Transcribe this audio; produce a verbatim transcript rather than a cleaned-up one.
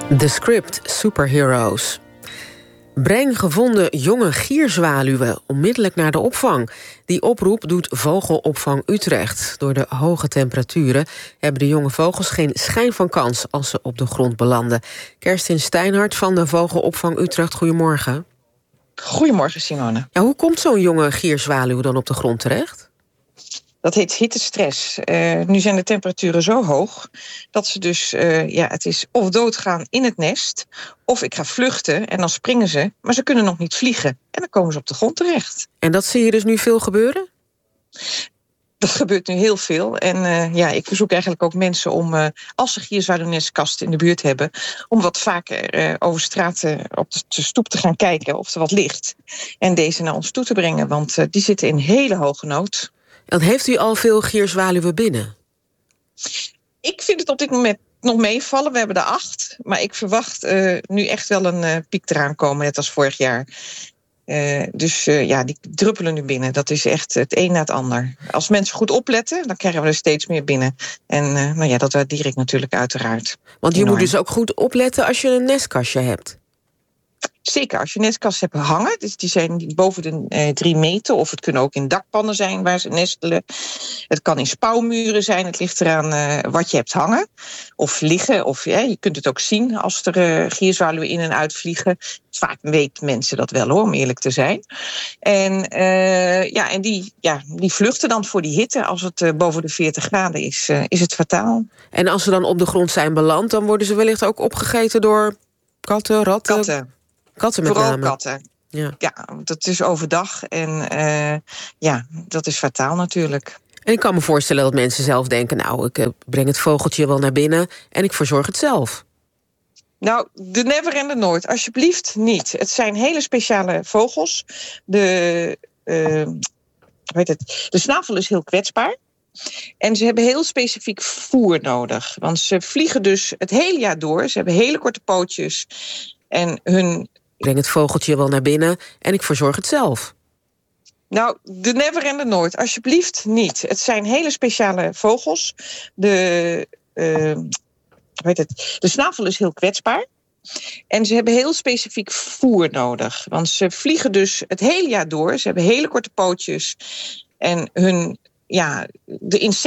The Script Superheroes. Breng gevonden jonge gierzwaluwen onmiddellijk naar de opvang. Die oproep doet Vogelopvang Utrecht. Door de hoge temperaturen hebben de jonge vogels geen schijn van kans als ze op de grond belanden. Kerstin Steinhardt van de Vogelopvang Utrecht, goedemorgen. Goedemorgen, Simone. Ja, hoe komt zo'n jonge gierzwaluw dan op de grond terecht? Dat heet hittestress. Uh, nu zijn de temperaturen zo hoog dat ze dus, uh, ja, het is of doodgaan in het nest, of ik ga vluchten en dan springen ze, maar ze kunnen nog niet vliegen. En dan komen ze op de grond terecht. En dat zie je dus nu veel gebeuren? Dat gebeurt nu heel veel. En uh, ja, ik verzoek eigenlijk ook mensen om, uh, als ze gierzwaluwnestkasten in de buurt hebben, om wat vaker uh, over straat uh, op de stoep te gaan kijken of er wat ligt. En deze naar ons toe te brengen, want uh, die zitten in hele hoge nood. Dan heeft u al veel gierzwaluwen binnen? Ik vind het op dit moment nog meevallen. We hebben er acht. Maar ik verwacht uh, nu echt wel een uh, piek eraan komen, net als vorig jaar. Uh, dus uh, ja, die druppelen nu binnen. Dat is echt het een na het ander. Als mensen goed opletten, dan krijgen we er steeds meer binnen. En uh, nou ja, dat waardeer ik natuurlijk uiteraard. Want je enorm. moet dus ook goed opletten als je een nestkastje hebt. Zeker, als je nestkast hebt hangen, dus die zijn boven de eh, drie meter, of het kunnen ook in dakpannen zijn waar ze nestelen. Het kan in spouwmuren zijn, het ligt eraan uh, wat je hebt hangen. Of liggen, of ja, je kunt het ook zien als er uh, gierzwaluwen in en uit vliegen. Vaak weten mensen dat wel hoor, om eerlijk te zijn. En, uh, ja, en die, ja, die vluchten dan voor die hitte. Als het uh, boven de veertig graden is, uh, is het fataal. En als ze dan op de grond zijn beland, dan worden ze wellicht ook opgegeten door katten, ratten? Katten. Katten met Vooral name. katten. Ja. ja, dat is overdag en uh, ja, dat is fataal natuurlijk. En ik kan me voorstellen dat mensen zelf denken, nou, ik uh, breng het vogeltje wel naar binnen en ik verzorg het zelf. Nou, de never en de nooit. Alsjeblieft niet. Het zijn hele speciale vogels. De, uh, weet het, de snavel is heel kwetsbaar. En ze hebben heel specifiek voer nodig. Want ze vliegen dus het hele jaar door. Ze hebben hele korte pootjes. En hun... Ik breng het vogeltje wel naar binnen en ik verzorg het zelf. Nou, de never en de nooit. Alsjeblieft niet. Het zijn hele speciale vogels. De, uh, weet het, de snavel is heel kwetsbaar. En ze hebben heel specifiek voer nodig. Want ze vliegen dus het hele jaar door. Ze hebben hele korte pootjes. En hun, ja, de insecten